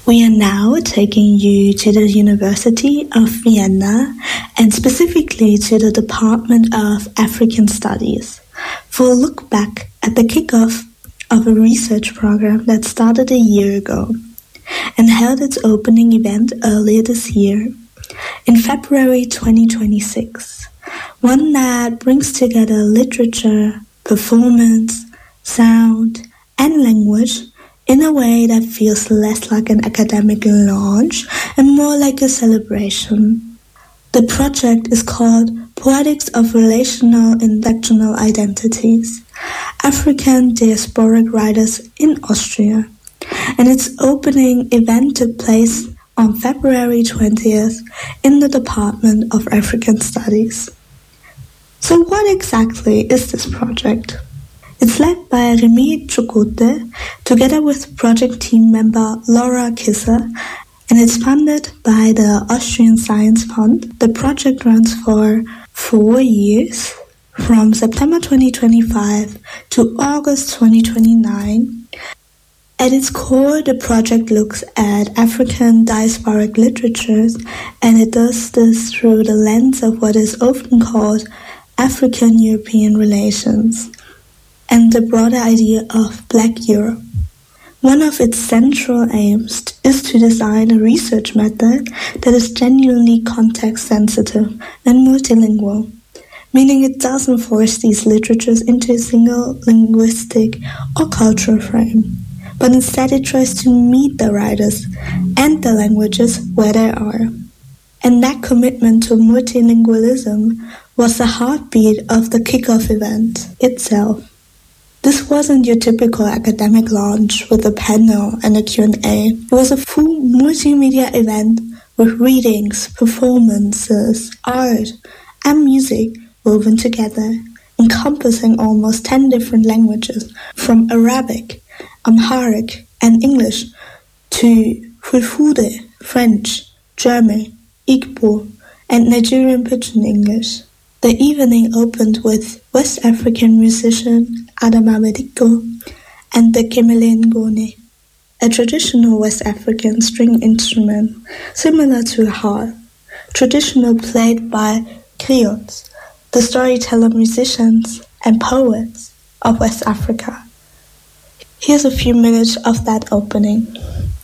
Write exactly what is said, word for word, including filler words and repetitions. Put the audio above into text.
We are now taking you to the University of Vienna and specifically to the Department of African Studies for a look back at the kickoff of a research program that started a year ago and held its opening event earlier this year, in February twenty twenty-six, one that brings together literature, performance, sound, and language in a way that feels less like an academic launch and more like a celebration. The project is called Poetics of Relational Intersectional Identities, African Diasporic Writers in Austria, and its opening event took place on February twentieth in the Department of African Studies. So what exactly is this project? It's led by Remy Chukwute, together with project team member Laura Kisser, and it's funded by the Austrian Science Fund. The project runs for four years, from September twenty twenty-five to August twenty twenty-nine. At its core, the project looks at African diasporic literatures, and it does this through the lens of what is often called African-European relations and the broader idea of Black Europe. One of its central aims is to design a research method that is genuinely context-sensitive and multilingual, meaning it doesn't force these literatures into a single linguistic or cultural frame, but instead it tries to meet the writers and the languages where they are. And that commitment to multilingualism was the heartbeat of the kickoff event itself. This wasn't your typical academic launch with a panel and a Q and A. It was a full multimedia event with readings, performances, art, and music woven together, encompassing almost ten different languages, from Arabic, Amharic, and English to Fulfulde, French, German, Igbo, and Nigerian Pidgin English. The evening opened with West African musician Adama Mediko and the Kemelin Ngone, a traditional West African string instrument similar to a harp, traditional played by griots, the storyteller musicians and poets of West Africa. Here's a few minutes of that opening.